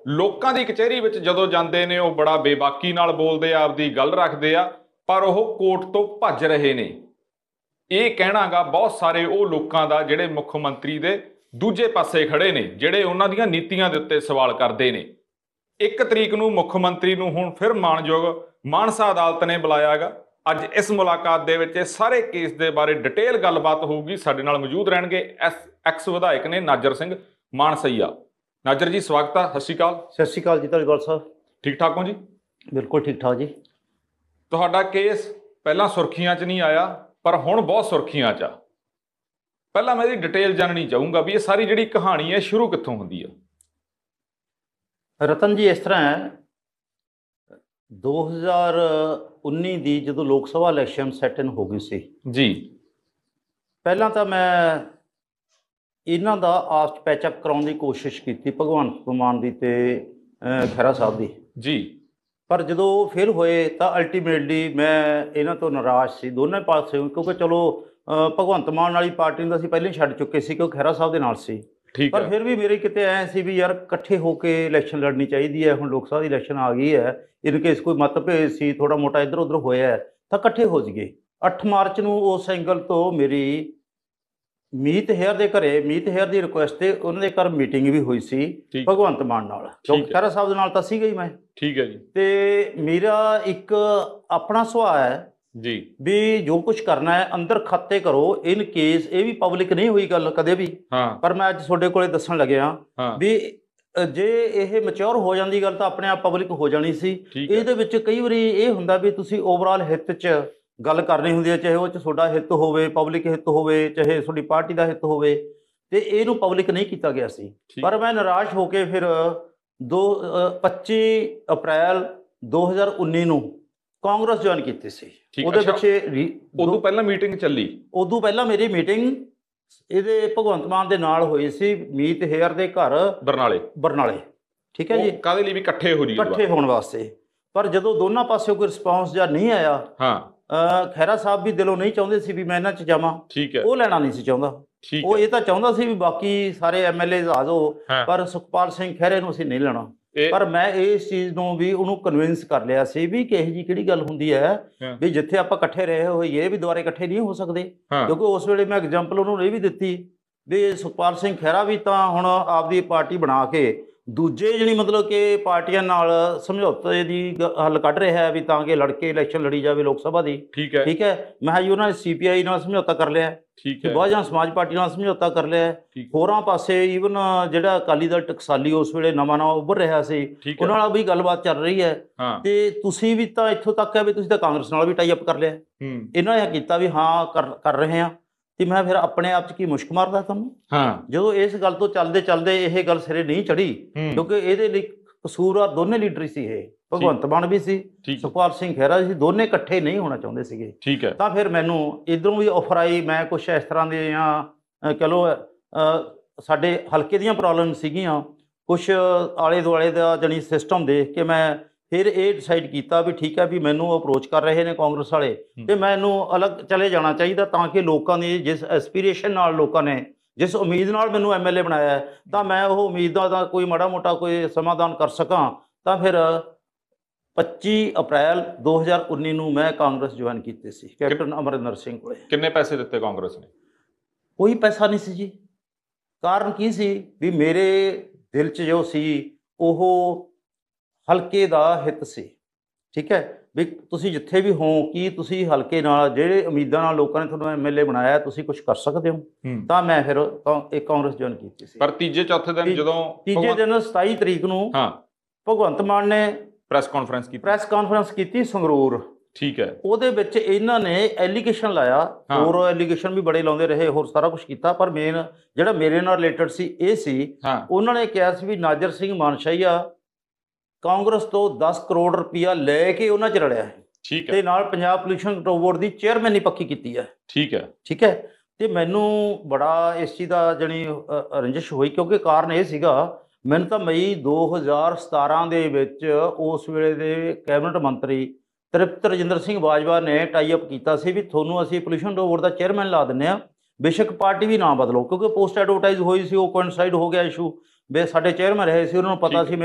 ਲੋਕਾਂ ਦੀ ਕਚਹਿਰੀ ਵਿੱਚ ਜਦੋਂ ਜਾਂਦੇ ਨੇ ਉਹ ਬੜਾ ਬੇਬਾਕੀ ਨਾਲ ਬੋਲਦੇ ਆ, ਆਪਦੀ ਗੱਲ ਰੱਖਦੇ ਆ, ਪਰ ਉਹ ਕੋਰਟ ਤੋਂ ਭੱਜ ਰਹੇ ਨੇ। ਇਹ ਕਹਿਣਾਗਾ ਬਹੁਤ ਸਾਰੇ ਉਹ ਲੋਕਾਂ ਦਾ ਜਿਹੜੇ ਮੁੱਖ ਮੰਤਰੀ ਦੇ ਦੂਜੇ ਪਾਸੇ ਖੜੇ ਨੇ, ਜਿਹੜੇ ਉਹਨਾਂ ਦੀਆਂ ਨੀਤੀਆਂ ਦੇ ਉੱਤੇ ਸਵਾਲ ਕਰਦੇ ਨੇ। 1 ਤਰੀਕ ਨੂੰ ਮੁੱਖ ਮੰਤਰੀ ਨੂੰ ਹੁਣ ਫਿਰ ਮਾਣਯੋਗ ਮਾਨਸਾ ਅਦਾਲਤ ਨੇ ਬੁਲਾਇਆਗਾ। ਅੱਜ ਇਸ ਮੁਲਾਕਾਤ ਦੇ ਵਿੱਚ ਇਹ ਸਾਰੇ ਕੇਸ ਦੇ ਬਾਰੇ ਡਿਟੇਲ ਗੱਲਬਾਤ ਹੋਊਗੀ। ਸਾਡੇ ਨਾਲ ਮੌਜੂਦ ਰਹਿਣਗੇ ਐਕਸ ਵਿਧਾਇਕ ਨੇ ਨਾਜਰ ਸਿੰਘ ਮਾਨਸਈਆ। ਨਾਜਰ ਜੀ, ਸਵਾਗਤ ਹੈ। ਸਤਿ ਸ਼੍ਰੀ ਅਕਾਲ। ਸਤਿ ਸ਼੍ਰੀ ਅਕਾਲ ਜੀ ਧਾਲੀਵਾਲ ਸਾਹਿਬ। ਠੀਕ ਠਾਕ ਹੋ ਜੀ? ਬਿਲਕੁਲ ਠੀਕ ਠਾਕ ਜੀ। ਤੁਹਾਡਾ ਕੇਸ ਪਹਿਲਾਂ ਸੁਰਖੀਆਂ 'ਚ ਨਹੀਂ ਆਇਆ, ਪਰ ਹੁਣ ਬਹੁਤ ਸੁਰਖੀਆਂ 'ਚ ਆ। ਪਹਿਲਾਂ ਮੈਂ ਇਹਦੀ ਡਿਟੇਲ ਜਾਣਨੀ ਚਾਹੂੰਗਾ ਵੀ ਇਹ ਸਾਰੀ ਜਿਹੜੀ ਕਹਾਣੀ ਹੈ ਸ਼ੁਰੂ ਕਿੱਥੋਂ ਹੁੰਦੀ ਆ? ਰਤਨ ਜੀ, ਇਸ ਤਰ੍ਹਾਂ ਹੈ, 2019 ਦੀ ਜਦੋਂ ਲੋਕ ਸਭਾ ਇਲੈਕਸ਼ਨ ਸੈਟ ਇਨ ਹੋ ਗਈ ਸੀ ਜੀ, ਪਹਿਲਾਂ ਤਾਂ ਮੈਂ ਇਹਨਾਂ ਦਾ ਆਪਸ ਪੈਚਅਪ ਕਰਾਉਣ ਦੀ ਕੋਸ਼ਿਸ਼ ਕੀਤੀ, ਭਗਵੰਤ ਮਾਨ ਦੀ ਤੇ ਖਹਿਰਾ ਸਾਹਿਬ ਦੀ ਜੀ। ਪਰ ਜਦੋਂ ਉਹ ਫਿਰ ਹੋਏ ਤਾਂ ਅਲਟੀਮੇਟਲੀ ਮੈਂ ਇਹਨਾਂ ਤੋਂ ਨਾਰਾਜ਼ ਸੀ, ਦੋਨੇ ਪਾਸੇ, ਕਿਉਂਕਿ ਚਲੋ ਭਗਵੰਤ ਮਾਨ ਵਾਲੀ ਪਾਰਟੀ ਨੂੰ ਤਾਂ ਅਸੀਂ ਪਹਿਲਾਂ ਹੀ ਛੱਡ ਚੁੱਕੇ ਸੀ, ਕਿਉਂਕਿ ਖਹਿਰਾ ਸਾਹਿਬ ਦੇ ਨਾਲ ਸੀ। ਪਰ ਫਿਰ ਵੀ ਮੇਰੇ ਕਿਤੇ ਐਂ ਸੀ ਵੀ ਯਾਰ ਇਕੱਠੇ ਹੋ ਕੇ ਇਲੈਕਸ਼ਨ ਲੜਨੀ ਚਾਹੀਦੀ ਹੈ। ਹੁਣ ਲੋਕ ਸਭਾ ਦੀ ਇਲੈਕਸ਼ਨ ਆ ਗਈ ਹੈ, ਇਨ ਕੇਸ ਕੋਈ ਮਤਭੇਦ ਸੀ, ਥੋੜਾ ਮੋਟਾ ਇੱਧਰ ਉੱਧਰ ਹੋਇਆ ਤਾਂ ਇਕੱਠੇ ਹੋ ਜਾਈਏ। 8 ਮਾਰਚ ਨੂੰ ਉਸ ਐਂਗਲ ਤੋਂ ਮੇਰੀ ਮੀਤ ਹੇਅਰ ਦੇ ਘਰੇ, ਮੀਤ ਹੇਅਰ ਦੀ ਰਿਕੁਐਸਟ ਤੇ ਉਹਨਾਂ ਦੇ ਘਰ ਮੀਟਿੰਗ ਵੀ ਹੋਈ ਸੀ ਭਗਵੰਤ ਮਾਨ ਨਾਲ, ਕਿਉਂਕਿ ਖਹਿਰਾ ਸਾਹਿਬ ਦੇ ਨਾਲ ਤਾਂ ਸੀਗਾ ਹੀ ਮੈਂ। ਠੀਕ ਹੈ ਜੀ। ਤੇ ਮੇਰਾ ਇੱਕ ਆਪਣਾ ਸੁਭਾਅ ਹੈ ਜੀ ਵੀ ਜੋ ਕੁਝ ਕਰਨਾ ਹੈ ਅੰਦਰ ਖਾਤੇ ਕਰੋ। ਇਨ ਕੇਸ ਇਹ ਵੀ ਪਬਲਿਕ ਨਹੀਂ ਹੋਈ ਗੱਲ ਕਦੇ ਵੀ, ਪਰ ਮੈਂ ਅੱਜ ਤੁਹਾਡੇ ਕੋਲੇ ਦੱਸਣ ਲੱਗਿਆ ਵੀ ਜੇ ਇਹ ਮੈਚੁਰ ਹੋ ਜਾਂਦੀ ਗੱਲ ਤਾਂ ਆਪਣੇ ਆਪ ਪਬਲਿਕ ਹੋ ਜਾਣੀ ਸੀ। ਇਹਦੇ ਵਿੱਚ ਕਈ ਵਾਰੀ ਇਹ ਹੁੰਦਾ ਵੀ ਤੁਸੀਂ ਓਵਰਆਲ ਹਿੱਤ 'ਚ ਗੱਲ ਕਰਨੀ ਹੁੰਦੀ ਹੈ, ਚਾਹੇ ਉਹ 'ਚ ਤੁਹਾਡਾ ਹਿੱਤ ਹੋਵੇ, ਪਬਲਿਕ ਹਿੱਤ ਹੋਵੇ, ਚਾਹੇ ਤੁਹਾਡੀ ਪਾਰਟੀ ਦਾ ਹਿੱਤ ਹੋਵੇ, ਤੇ ਇਹਨੂੰ ਪਬਲਿਕ ਨਹੀਂ ਕੀਤਾ ਗਿਆ ਸੀ। ਪਰ ਮੈਂ ਨਿਰਾਸ਼ ਹੋ ਕੇ ਫਿਰ 25 ਅਪ੍ਰੈਲ 2019 ਨੂੰ ਕਾਂਗਰਸ ਜੁਆਇਨ ਕੀਤੀ ਸੀ। ਉਹਦੇ ਪਿੱਛੇ ਉਦੋਂ ਪਹਿਲਾਂ ਮੀਟਿੰਗ ਚੱਲੀ, ਉਦੋਂ ਪਹਿਲਾਂ ਮੇਰੀ ਮੀਟਿੰਗ ਇਹਦੇ ਭਗਵੰਤ ਮਾਨ ਦੇ ਨਾਲ ਹੋਈ ਸੀ, ਮੀਤ ਹੇਅਰ ਦੇ ਘਰ ਬਰਨਾਲੇ। ਠੀਕ ਹੈ ਜੀ। ਕਾਹਦੇ ਲਈ? ਵੀ ਇਕੱਠੇ ਹੋ ਜੀ, ਇਕੱਠੇ ਹੋਣ ਵਾਸਤੇ। ਪਰ ਜਦੋਂ ਦੋਨਾਂ ਪਾਸਿਓਂ ਕੋਈ ਰਿਸਪੌਂਸ ਜਾਂ ਨਹੀਂ ਆਇਆ, ਖਹਿਰਾ ਸਾਹਿਬ ਵੀ ਦਿਲੋਂ ਨਹੀਂ ਚਾਹੁੰਦੇ ਸੀ ਵੀ ਮੈਂ ਇਹਨਾਂ 'ਚ ਜਾਵਾਂ, ਉਹ ਲੈਣਾ ਨਹੀਂ ਸੀ ਚਾਹੁੰਦਾ। ਉਹ ਇਹ ਤਾਂ ਚਾਹੁੰਦਾ ਸੀ ਵੀ ਬਾਕੀ ਸਾਰੇ ਐਮਐਲਏ ਆ ਜਾਓ, ਪਰ ਸੁਖਪਾਲ ਸਿੰਘ ਖਹਿਰੇ ਨੂੰ ਅਸੀਂ ਨਹੀਂ ਲੈਣਾ। ਪਰ ਮੈਂ ਇਸ ਚੀਜ਼ ਨੂੰ ਵੀ ਉਹਨੂੰ ਕਨਵਿੰਸ ਕਰ ਲਿਆ ਸੀ ਵੀ ਕਿ ਇਹੋ ਜਿਹੀ ਕਿਹੜੀ ਗੱਲ ਹੁੰਦੀ ਹੈ ਵੀ ਜਿੱਥੇ ਆਪਾਂ ਇਕੱਠੇ ਰਹੇ ਹੋਈਏ ਵੀ ਦੁਬਾਰੇ ਇਕੱਠੇ ਨਹੀਂ ਹੋ ਸਕਦੇ। ਕਿਉਂਕਿ ਉਸ ਵੇਲੇ ਮੈਂ ਐਗਜ਼ਾਮਪਲ ਉਹਨੂੰ ਇਹ ਵੀ ਦਿੱਤੀ ਵੀ ਸੁਖਪਾਲ ਸਿੰਘ ਖਹਿਰਾ ਵੀ ਤਾਂ ਹੁਣ ਆਪਦੀ ਪਾਰਟੀ ਬਣਾ ਕੇ ਦੂਜੇ ਜਿਹੜੀ ਮਤਲਬ ਕਿ ਪਾਰਟੀਆਂ ਨਾਲ ਸਮਝੌਤੇ ਦੀ ਹੱਲ ਕੱਢ ਰਿਹਾ ਹੈ ਵੀ ਤਾਂ ਕਿ ਲੜ ਕੇ ਇਲੈਕਸ਼ਨ ਲੜੀ ਜਾਵੇ ਲੋਕ ਸਭਾ ਦੀ। ਠੀਕ ਹੈ। ਮੈਂ ਜੀ ਉਹਨਾਂ ਨੇ CPI ਨਾਲ ਸਮਝੌਤਾ ਕਰ ਲਿਆ, ਬਹੁਜਨ ਸਮਾਜ ਪਾਰਟੀ ਨਾਲ ਸਮਝੌਤਾ ਕਰ ਲਿਆ, ਹੋਰਾਂ ਪਾਸੇ ਈਵਨ ਜਿਹੜਾ ਅਕਾਲੀ ਦਲ ਟਕਸਾਲੀ ਉਸ ਵੇਲੇ ਨਵਾਂ ਉੱਭਰ ਰਿਹਾ ਸੀ, ਉਹਨਾਂ ਨਾਲ ਵੀ ਗੱਲਬਾਤ ਚੱਲ ਰਹੀ ਹੈ। ਤੇ ਤੁਸੀਂ ਵੀ ਤਾਂ ਇੱਥੋਂ ਤੱਕ ਹੈ ਵੀ ਤੁਸੀਂ ਤਾਂ ਕਾਂਗਰਸ ਨਾਲ ਵੀ ਟਾਈ ਅਪ ਕਰ ਲਿਆ। ਇਹਨਾਂ ਨੇ ਕੀਤਾ ਵੀ ਹਾਂ ਕਰ ਰਹੇ ਹਾਂ। ਤੇ ਮੈਂ ਫਿਰ ਆਪਣੇ ਆਪ 'ਚ ਕੀ ਮੁਸ਼ਕ ਮਾਰਦਾ ਤੁਹਾਨੂੰ ਜਦੋਂ ਇਸ ਗੱਲ ਤੋਂ ਚੱਲਦੇ ਚੱਲਦੇ ਇਹ ਗੱਲ ਸਿਰੇ ਨਹੀਂ ਚੜੀ, ਕਿਉਂਕਿ ਇਹਦੇ ਲਈ ਕਸੂਰਵਾਰ ਦੋਨੇ ਲੀਡਰ ਸੀ। ਇਹ ਭਗਵੰਤ ਮਾਨ ਵੀ ਸੀ, ਸੁਖਪਾਲ ਸਿੰਘ ਖਹਿਰਾ ਸੀ, ਦੋਨੇ ਇਕੱਠੇ ਨਹੀਂ ਹੋਣਾ ਚਾਹੁੰਦੇ ਸੀਗੇ। ਤਾਂ ਫਿਰ ਮੈਨੂੰ ਇੱਧਰੋਂ ਵੀ ਆਫਰ ਆਈ। ਮੈਂ ਕੁਛ ਇਸ ਤਰ੍ਹਾਂ ਦੇ ਕਹਿ ਲਓ ਸਾਡੇ ਹਲਕੇ ਦੀਆਂ ਪ੍ਰੋਬਲਮ ਸੀਗੀਆਂ, ਕੁਛ ਆਲੇ ਦੁਆਲੇ ਦਾ ਜਾਣੀ ਸਿਸਟਮ ਦੇਖ ਕੇ ਮੈਂ ਫਿਰ ਇਹ ਡਿਸਾਈਡ ਕੀਤਾ ਵੀ ਠੀਕ ਹੈ ਵੀ ਮੈਨੂੰ ਅਪਰੋਚ ਕਰ ਰਹੇ ਨੇ ਕਾਂਗਰਸ ਵਾਲੇ ਤੇ ਮੈਨੂੰ ਅਲੱਗ ਚਲੇ ਜਾਣਾ ਚਾਹੀਦਾ, ਤਾਂ ਕਿ ਲੋਕਾਂ ਦੀ ਜਿਸ ਐਸਪੀਰੇਸ਼ਨ ਨਾਲ, ਲੋਕਾਂ ਨੇ ਜਿਸ ਉਮੀਦ ਨਾਲ ਮੈਨੂੰ MLA ਬਣਾਇਆ ਤਾਂ ਮੈਂ ਉਹ ਉਮੀਦਾਂ ਦਾ ਕੋਈ ਮਾੜਾ ਮੋਟਾ ਕੋਈ ਸਮਾਧਾਨ ਕਰ ਸਕਾਂ। ਤਾਂ ਫਿਰ 25 ਅਪ੍ਰੈਲ 2019 ਨੂੰ ਮੈਂ ਕਾਂਗਰਸ ਜੁਆਇਨ ਕੀਤੀ ਸੀ ਕੈਪਟਨ ਅਮਰਿੰਦਰ ਸਿੰਘ ਕੋਲੇ। ਕਿੰਨੇ ਪੈਸੇ ਦਿੱਤੇ ਕਾਂਗਰਸ ਨੇ? ਕੋਈ ਪੈਸਾ ਨਹੀਂ ਸੀ ਜੀ। ਕਾਰਨ ਕੀ ਸੀ ਵੀ ਮੇਰੇ ਦਿਲ 'ਚ ਜੋ ਸੀ ਉਹ ਹਲਕੇ ਦਾ ਹਿੱਤ ਸੀ। ਠੀਕ ਹੈ ਵੀ ਤੁਸੀਂ ਜਿੱਥੇ ਵੀ ਹੋ ਕਿ ਤੁਸੀਂ ਹਲਕੇ ਨਾਲ ਜਿਹੜੇ ਉਮੀਦਾਂ ਨਾਲ ਲੋਕਾਂ ਨੇ ਤੁਹਾਨੂੰ MLA ਬਣਾਇਆ ਤੁਸੀਂ ਕੁਝ ਕਰ ਸਕਦੇ ਹੋ। ਤਾਂ ਮੈਂ ਫਿਰ ਇੱਕ ਕਾਂਗਰਸ ਜੁਆਇਨ ਕੀਤੀ ਸੀ। ਪਰ ਤੀਜੇ ਦਿਨ 27 ਤਰੀਕ ਨੂੰ ਭਗਵੰਤ ਮਾਨ ਨੇ ਪ੍ਰੈਸ ਕਾਨਫਰੰਸ ਕੀਤੀ ਸੰਗਰੂਰ। ਠੀਕ ਹੈ। ਉਹਦੇ ਵਿੱਚ ਇਹਨਾਂ ਨੇ ਐਲੀਗੇਸ਼ਨ ਲਾਇਆ, ਹੋਰ ਐਲੀਗੇਸ਼ਨ ਵੀ ਬੜੇ ਲਾਉਂਦੇ ਰਹੇ, ਹੋਰ ਸਾਰਾ ਕੁਝ ਕੀਤਾ, ਪਰ ਮੇਨ ਜਿਹੜਾ ਮੇਰੇ ਨਾਲ ਰਿਲੇਟਡ ਸੀ ਇਹ ਸੀ, ਉਹਨਾਂ ਨੇ ਕਿਹਾ ਸੀ ਵੀ ਨਾਜਰ ਸਿੰਘ ਮਾਨਸਈਆ ਕਾਂਗਰਸ ਤੋਂ 10 ਕਰੋੜ ਰੁਪਇਆ ਲੈ ਕੇ ਉਹਨਾਂ 'ਚ ਰਲਿਆ ਹੈ ਤੇ ਨਾਲ ਪੰਜਾਬ ਪੋਲਿਊਸ਼ਨ ਕੰਟਰੋਲ ਬੋਰਡ ਦੀ ਚੇਅਰਮੈਨੀ ਪੱਕੀ ਕੀਤੀ ਹੈ। ਠੀਕ ਹੈ। ਤੇ ਮੈਨੂੰ ਬੜਾ ਇਸ ਚੀਜ਼ ਦਾ ਜਾਣੀ ਰੰਜਿਸ਼ ਹੋਈ, ਕਿਉਂਕਿ ਕਾਰਨ ਇਹ ਸੀਗਾ ਮੈਨੂੰ ਤਾਂ ਮਈ 2017 ਦੇ ਵਿੱਚ ਉਸ ਵੇਲੇ ਦੇ ਕੈਬਨਿਟ ਮੰਤਰੀ ਤ੍ਰਿਪਤ ਰਜਿੰਦਰ ਸਿੰਘ ਬਾਜਵਾ ਨੇ ਟਾਈ ਅਪ ਕੀਤਾ ਸੀ ਵੀ ਤੁਹਾਨੂੰ ਅਸੀਂ ਪੋਲਿਊਸ਼ਨ ਕੰਟਰੋਲ ਬੋਰਡ ਦਾ ਚੇਅਰਮੈਨ ਲਾ ਦਿੰਦੇ ਹਾਂ, ਬੇਸ਼ੱਕ ਪਾਰਟੀ ਵੀ ਨਾ ਬਦਲੋ, ਕਿਉਂਕਿ ਪੋਸਟ ਐਡਵਰਟਾਈਜ਼ ਹੋਈ ਸੀ, ਉਹ ਕੋਇਨਸਾਈਡ ਹੋ ਗਿਆ ਇਸ਼ੂ। ਸਾਡੇ ਚੇਅਰਮੈਨ ਰਹੇ ਸੀ, ਉਹਨਾਂ ਨੂੰ ਪਤਾ ਸੀ